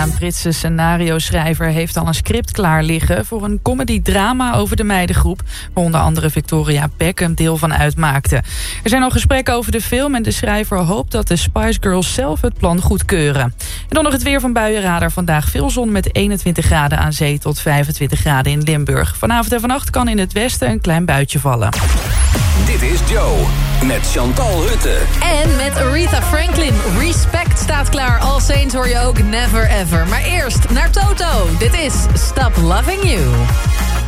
een Britse scenario-schrijver heeft al een script klaar liggen voor een comedy-drama over de meidengroep, waar onder andere Victoria Beckham deel van uitmaakte. Er zijn al gesprekken over de film en de schrijver hoopt dat de Spice Girls zelf het plan goedkeuren. En dan nog het weer van Buienradar. Vandaag veel zon met 21 graden aan zee tot 25 graden in Limburg. Vanavond en vannacht kan in het westen een klein buitje vallen. Dit is Joe met Chantal Hutte. En met Aretha Franklin. Respect staat klaar. All Saints hoor je ook Never Ever. Maar eerst naar Toto. Dit is Stop Loving You.